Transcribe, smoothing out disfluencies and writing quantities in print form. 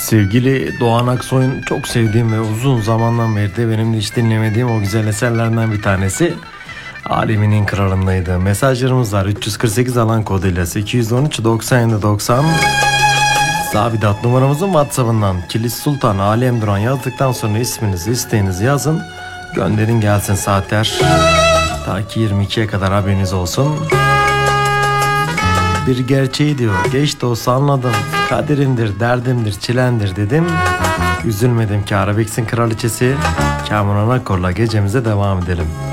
Sevgili Doğan Aksoy'un çok sevdiğim ve uzun zamandan beri de benim de hiç dinlemediğim o güzel eserlerden bir tanesi Aleminin Kralındaydı. Mesajlarımız var 348 alan koduyla 813 97 90. Zavidat numaramızın WhatsApp'ından Kilis Sultan Alem Duran yazdıktan sonra isminizi isteğinizi yazın. Gönderin gelsin saatler. Ta ki 22'ye kadar haberiniz olsun. Bir gerçeği diyor, geç de olsa anladım. Kaderimdir, derdimdir, çilendir dedim. Üzülmedim ki Arabex'in kraliçesi. Kamuran Akkor'la gecemize devam edelim.